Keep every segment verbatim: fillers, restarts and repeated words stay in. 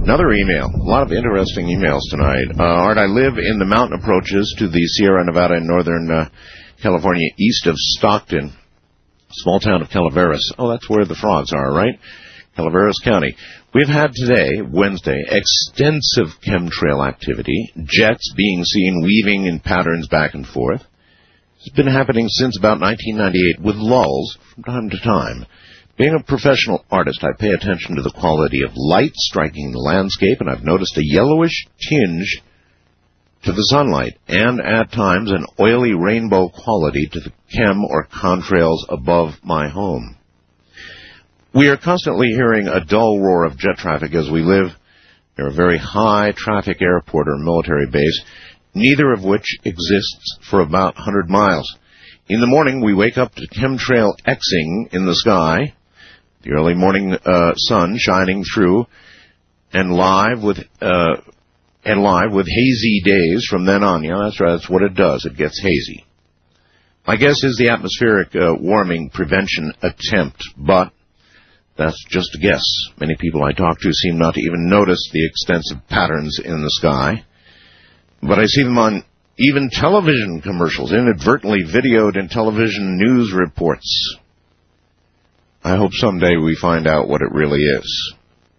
Another email. A lot of interesting emails tonight. Uh, Art, I live in the mountain approaches to the Sierra Nevada in northern uh, California, east of Stockton, small town of Calaveras. Oh, that's where the frogs are, right? Calaveras County. We've had today, Wednesday, extensive chemtrail activity, jets being seen weaving in patterns back and forth. It's been happening since about nineteen ninety-eight, with lulls from time to time. Being a professional artist, I pay attention to the quality of light striking the landscape, and I've noticed a yellowish tinge to the sunlight, and at times an oily rainbow quality to the chem or contrails above my home. We are constantly hearing a dull roar of jet traffic as we live near a very high-traffic airport or military base, neither of which exists for about one hundred miles. In the morning, we wake up to chemtrail Xing in the sky, the early morning uh, sun shining through, and live with uh, and live with hazy days from then on. Yeah, that's right. That's what it does. It gets hazy. My guess is the atmospheric uh, warming prevention attempt, but that's just a guess. Many people I talk to seem not to even notice the extensive patterns in the sky. But I see them on even television commercials, inadvertently videoed in television news reports. I hope someday we find out what it really is.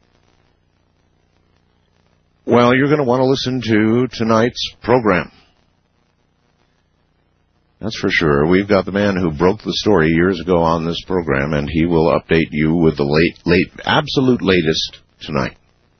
Well, you're going to want to listen to tonight's program. That's for sure. We've got the man who broke the story years ago on this program, and he will update you with the late, late, absolute latest tonight.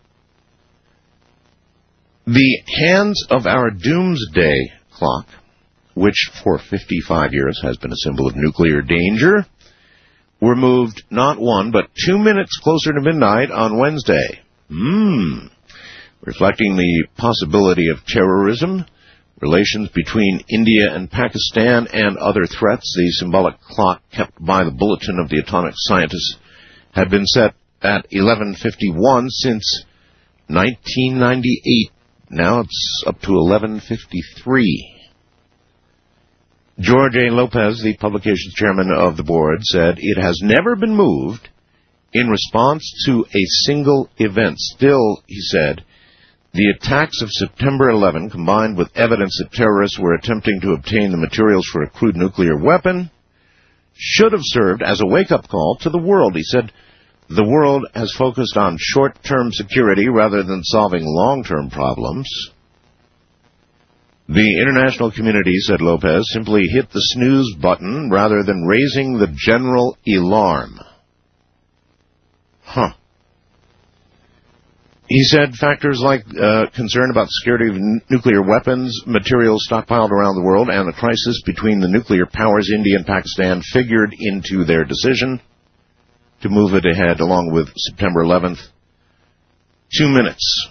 The hands of our doomsday clock, which for fifty-five years has been a symbol of nuclear danger, were moved not one, but two minutes closer to midnight on Wednesday. Hmm. Reflecting the possibility of terrorism, relations between India and Pakistan, and other threats, the symbolic clock kept by the Bulletin of the Atomic Scientists had been set at eleven fifty-one since nineteen ninety-eight. Now it's up to eleven fifty-three. George A. Lopez, the publication's chairman of the board, said it has never been moved in response to a single event. Still, he said, the attacks of September eleventh, combined with evidence that terrorists were attempting to obtain the materials for a crude nuclear weapon, should have served as a wake-up call to the world. He said, the world has focused on short-term security rather than solving long-term problems. The international community, said Lopez, simply hit the snooze button rather than raising the general alarm. Huh. He said factors like uh, concern about the security of n- nuclear weapons, materials stockpiled around the world, and the crisis between the nuclear powers, India and Pakistan, figured into their decision to move it ahead, along with September eleventh. Two minutes.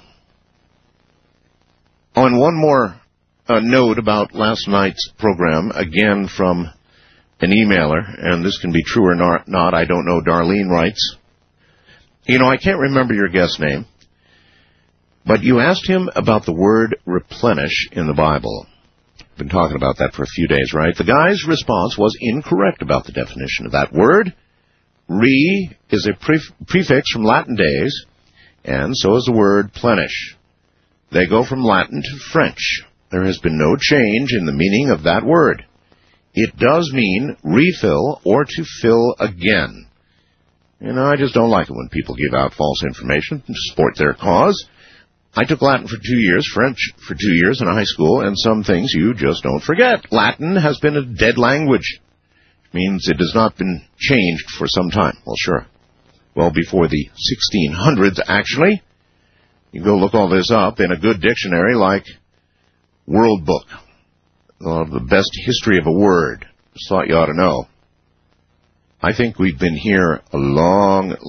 On one more uh, note about last night's program, again from an emailer, and this can be true or not, not I don't know, Darlene writes, you know, I can't remember your guest name, but you asked him about the word replenish in the Bible. Been talking about that for a few days, right? The guy's response was incorrect about the definition of that word. Re is a pref- prefix from Latin days, and so is the word plenish. They go from Latin to French. There has been no change in the meaning of that word. It does mean refill or to fill again. You know, I just don't like it when people give out false information to support their cause. I took Latin for two years, French for two years in high school, and some things you just don't forget. Latin has been a dead language. It means it has not been changed for some time. Well, sure. Well, before the sixteen hundreds, actually. You go look all this up in a good dictionary like World Book. Well, the best history of a word. Just thought you ought to know. I think we've been here a long